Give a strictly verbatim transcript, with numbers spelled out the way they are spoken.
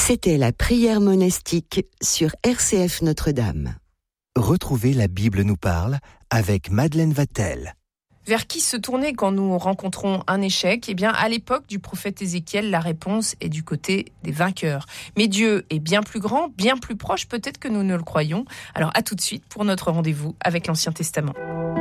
C'était la prière monastique sur R C F Notre-Dame. Retrouvez La Bible nous parle avec Madeleine Vatel. Vers qui se tourner quand nous rencontrons un échec ? Eh bien, à l'époque du prophète Ézéchiel, la réponse est du côté des vainqueurs. Mais Dieu est bien plus grand, bien plus proche peut-être que nous ne le croyons. Alors à tout de suite pour notre rendez-vous avec l'Ancien Testament.